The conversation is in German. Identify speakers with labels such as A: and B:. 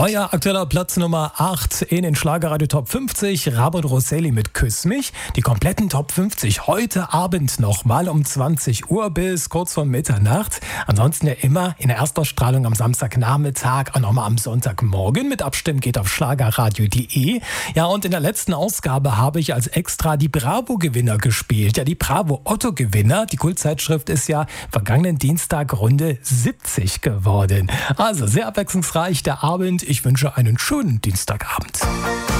A: Euer aktueller Platz Nummer 8 in den Schlagerradio Top 50. Ramon Rosselli mit Küss mich. Die kompletten Top 50 heute Abend nochmal um 20 Uhr bis kurz vor Mitternacht. Ansonsten ja immer in der Erstausstrahlung am Samstagnachmittag, auch nochmal am Sonntagmorgen. Mit Abstimmen geht auf schlagerradio.de. Ja, und in der letzten Ausgabe habe ich als extra die Bravo-Gewinner gespielt. Ja, die Bravo-Otto-Gewinner. Die Kultzeitschrift ist ja vergangenen Dienstag Runde 70 geworden. Also sehr abwechslungsreich der Abend. Ich wünsche einen schönen Dienstagabend.